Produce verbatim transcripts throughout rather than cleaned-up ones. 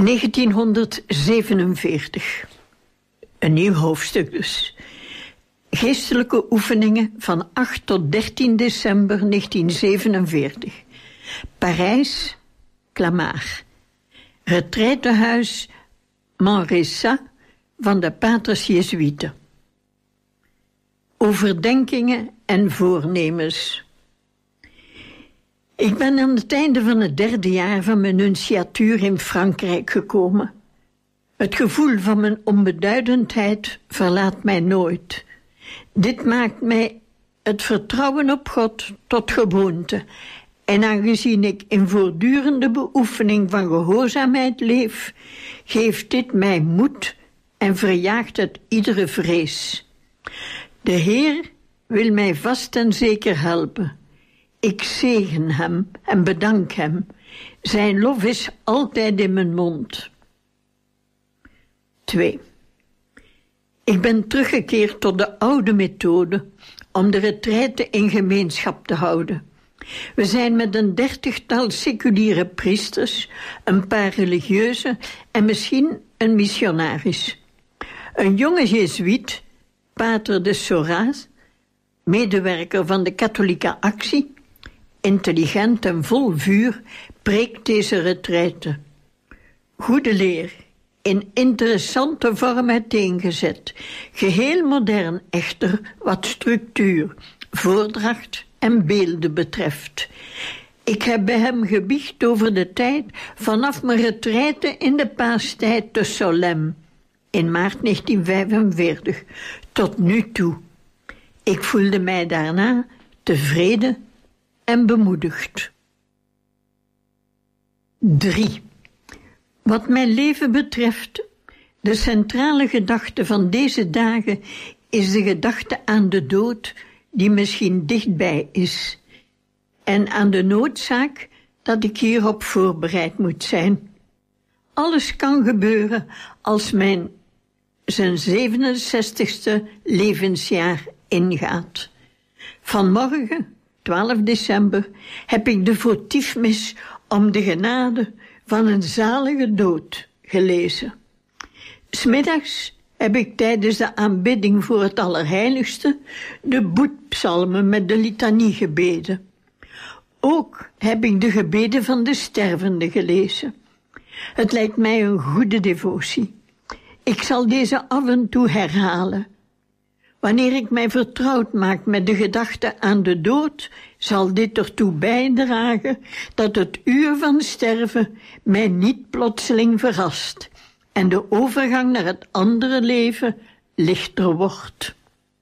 negentienhonderdzevenenveertig. Een nieuw hoofdstuk dus. Geestelijke oefeningen van acht tot dertien december negentienzevenenveertig. Parijs, Clamart. Retraitehuis Manresa van de paters Jezuïeten. Overdenkingen en voornemens. Ik ben aan het einde van het derde jaar van mijn nunciatuur in Frankrijk gekomen. Het gevoel van mijn onbeduidendheid verlaat mij nooit. Dit maakt mij het vertrouwen op God tot gewoonte. En aangezien ik in voortdurende beoefening van gehoorzaamheid leef, geeft dit mij moed en verjaagt het iedere vrees. De Heer wil mij vast en zeker helpen. Ik zegen hem en bedank hem. Zijn lof is altijd in mijn mond. twee. Ik ben teruggekeerd tot de oude methode om de retraite in gemeenschap te houden. We zijn met een dertigtal seculiere priesters, een paar religieuzen en misschien een missionaris. Een jonge jezuïet, pater de Soras, medewerker van de katholieke actie, intelligent en vol vuur, preekt deze retraite. Goede leer, in interessante vorm uiteengezet, geheel modern echter wat structuur, voordracht en beelden betreft. Ik heb bij hem gebiecht over de tijd vanaf mijn retraite in de paastijd te Solesmes, in maart negentienvijfenveertig, tot nu toe. Ik voelde mij daarna tevreden en bemoedigd. drie. Wat mijn leven betreft, de centrale gedachte van deze dagen is de gedachte aan de dood die misschien dichtbij is en aan de noodzaak dat ik hierop voorbereid moet zijn. Alles kan gebeuren als mijn zijn zevenenzestigste levensjaar ingaat. Vanmorgen, twaalf december, heb ik de votiefmis om de genade van een zalige dood gelezen. 'S Middags heb ik tijdens de aanbidding voor het Allerheiligste de boetpsalmen met de litanie gebeden. Ook heb ik de gebeden van de stervenden gelezen. Het lijkt mij een goede devotie. Ik zal deze af en toe herhalen. Wanneer ik mij vertrouwd maak met de gedachte aan de dood, zal dit ertoe bijdragen dat het uur van sterven mij niet plotseling verrast en de overgang naar het andere leven lichter wordt.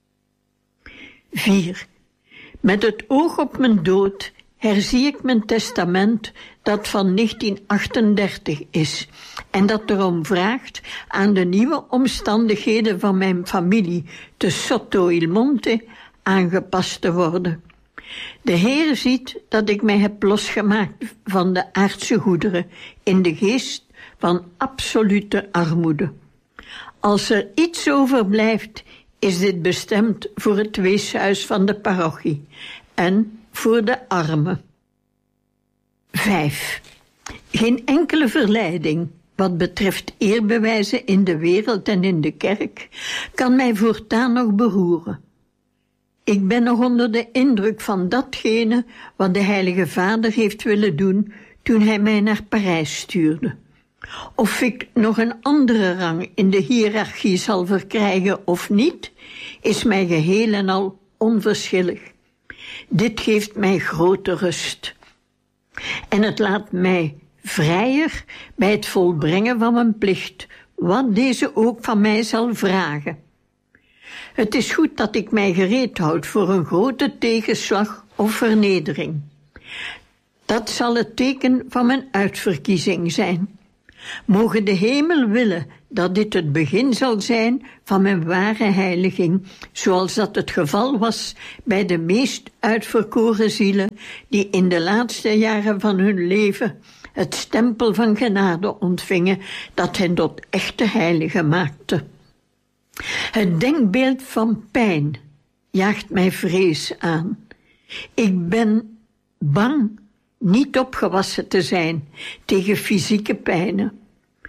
vier. Met het oog op mijn dood herzie ik mijn testament dat van negentien achtendertig is en dat erom vraagt aan de nieuwe omstandigheden van mijn familie te Sotto il Monte aangepast te worden. De Heer ziet dat ik mij heb losgemaakt van de aardse goederen in de geest van absolute armoede. Als er iets overblijft, is dit bestemd voor het weeshuis van de parochie en voor de armen. vijf. Geen enkele verleiding wat betreft eerbewijzen in de wereld en in de kerk kan mij voortaan nog beroeren. Ik ben nog onder de indruk van datgene wat de Heilige Vader heeft willen doen toen hij mij naar Parijs stuurde. Of ik nog een andere rang in de hiërarchie zal verkrijgen of niet, is mij geheel en al onverschillig. Dit geeft mij grote rust. En het laat mij vrijer bij het volbrengen van mijn plicht, wat deze ook van mij zal vragen. Het is goed dat ik mij gereed houd voor een grote tegenslag of vernedering. Dat zal het teken van mijn uitverkiezing zijn. Mogen de hemel willen dat dit het begin zal zijn van mijn ware heiliging, zoals dat het geval was bij de meest uitverkoren zielen die in de laatste jaren van hun leven het stempel van genade ontvingen dat hen tot echte heiligen maakte. Het denkbeeld van pijn jaagt mij vrees aan. Ik ben bang niet opgewassen te zijn tegen fysieke pijnen.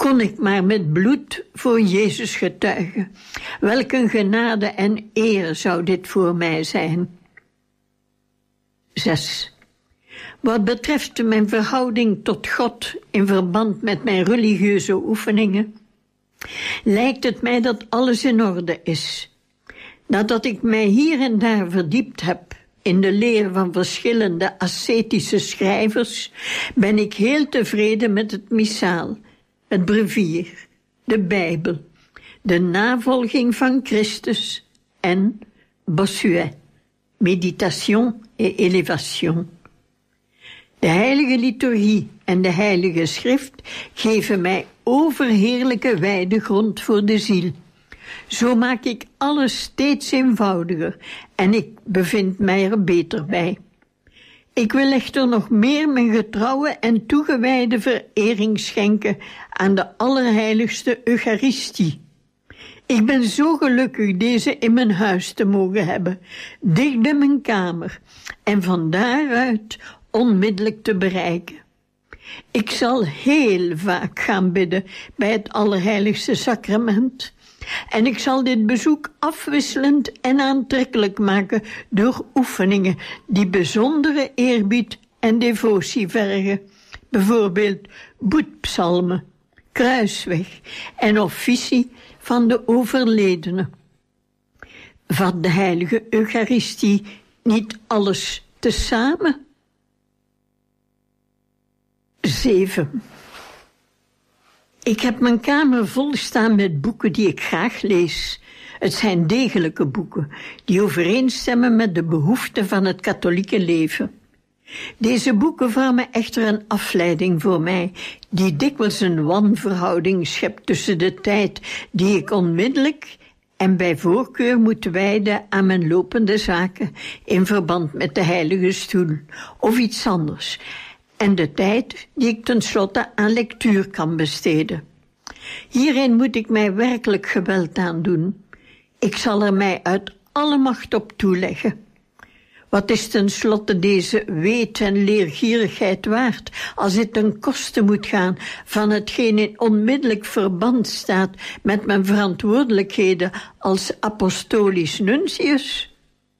Kon ik maar met bloed voor Jezus getuigen. Welk een genade en eer zou dit voor mij zijn. Zes. Wat betreft mijn verhouding tot God in verband met mijn religieuze oefeningen, lijkt het mij dat alles in orde is. Nadat ik mij hier en daar verdiept heb in de leer van verschillende ascetische schrijvers, ben ik heel tevreden met het missaal, het brevier, de Bijbel, de navolging van Christus en Bossuet, méditation et élévation. De heilige liturgie en de heilige schrift geven mij overheerlijke weidegrond voor de ziel. Zo maak ik alles steeds eenvoudiger en ik bevind mij er beter bij. Ik wil echter nog meer mijn getrouwe en toegewijde verering schenken aan de allerheiligste Eucharistie. Ik ben zo gelukkig deze in mijn huis te mogen hebben, dicht bij mijn kamer, en van daaruit onmiddellijk te bereiken. Ik zal heel vaak gaan bidden bij het Allerheiligste Sacrament, en ik zal dit bezoek afwisselend en aantrekkelijk maken door oefeningen die bijzondere eerbied en devotie vergen. Bijvoorbeeld boetpsalmen, kruisweg en officie van de overledene. Vat de heilige Eucharistie niet alles tezamen? Zeven. Ik heb mijn kamer vol staan met boeken die ik graag lees. Het zijn degelijke boeken, die overeenstemmen met de behoeften van het katholieke leven. Deze boeken vormen echter een afleiding voor mij, die dikwijls een wanverhouding schept tussen de tijd die ik onmiddellijk en bij voorkeur moet wijden aan mijn lopende zaken in verband met de heilige stoel of iets anders, en de tijd die ik tenslotte aan lectuur kan besteden. Hierin moet ik mij werkelijk geweld aan doen. Ik zal er mij uit alle macht op toeleggen. Wat is tenslotte deze weet- en leergierigheid waard, als het ten koste moet gaan van hetgeen in onmiddellijk verband staat met mijn verantwoordelijkheden als apostolisch nuntius?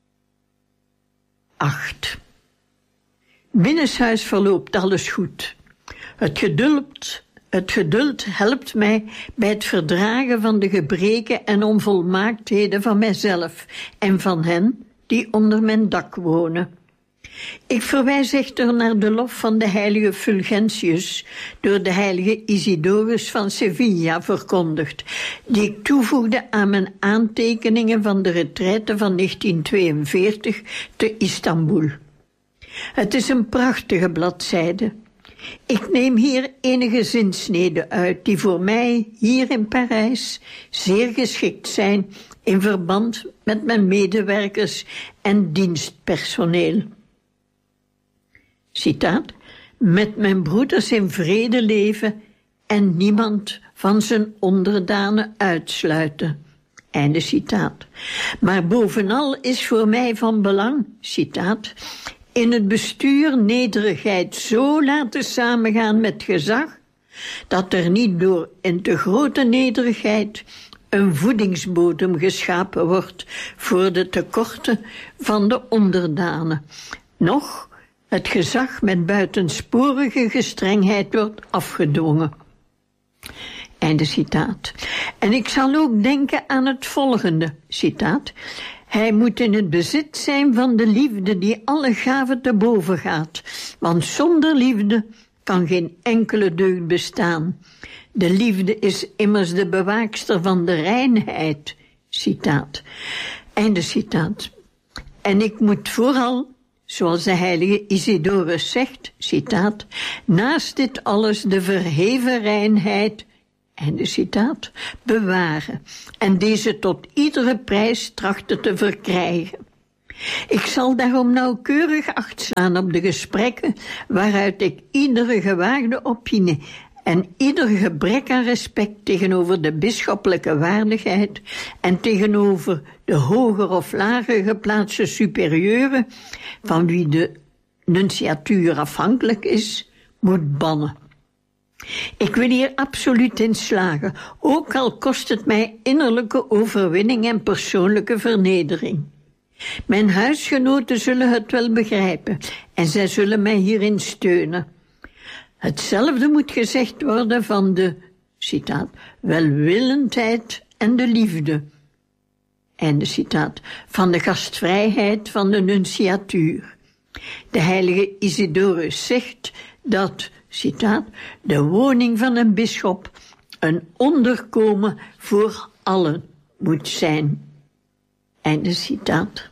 Acht. Binnenshuis verloopt alles goed. Het geduld, het geduld helpt mij bij het verdragen van de gebreken en onvolmaaktheden van mijzelf en van hen die onder mijn dak wonen. Ik verwijs echter naar de lof van de heilige Fulgentius, door de heilige Isidorus van Sevilla verkondigd, die ik toevoegde aan mijn aantekeningen van de retraite van negentien tweeënveertig te Istanbul. Het is een prachtige bladzijde. Ik neem hier enige zinsneden uit die voor mij hier in Parijs zeer geschikt zijn in verband met mijn medewerkers en dienstpersoneel. Citaat: met mijn broeders in vrede leven en niemand van zijn onderdanen uitsluiten. Einde citaat. Maar bovenal is voor mij van belang, citaat, in het bestuur nederigheid zo laten samengaan met gezag, dat er niet door in te grote nederigheid een voedingsbodem geschapen wordt voor de tekorten van de onderdanen, noch het gezag met buitensporige gestrengheid wordt afgedwongen. Einde citaat. En ik zal ook denken aan het volgende, citaat: hij moet in het bezit zijn van de liefde die alle gaven te boven gaat, want zonder liefde kan geen enkele deugd bestaan. De liefde is immers de bewaakster van de reinheid. Citaat. Einde citaat. En ik moet vooral, zoals de heilige Isidorus zegt, citaat, naast dit alles de verheven reinheid, einde citaat, bewaren en deze tot iedere prijs trachten te verkrijgen. Ik zal daarom nauwkeurig acht slaan op de gesprekken waaruit ik iedere gewaagde opinie en ieder gebrek aan respect tegenover de bisschoppelijke waardigheid en tegenover de hoger of lager geplaatste superieuren, van wie de nunciatuur afhankelijk is, moet bannen. Ik wil hier absoluut in slagen, ook al kost het mij innerlijke overwinning en persoonlijke vernedering. Mijn huisgenoten zullen het wel begrijpen en zij zullen mij hierin steunen. Hetzelfde moet gezegd worden van de, citaat, welwillendheid en de liefde. Einde citaat, van de gastvrijheid van de nunciatuur. De heilige Isidorus zegt dat, citaat, de woning van een bisschop een onderkomen voor allen moet zijn. Einde citaat.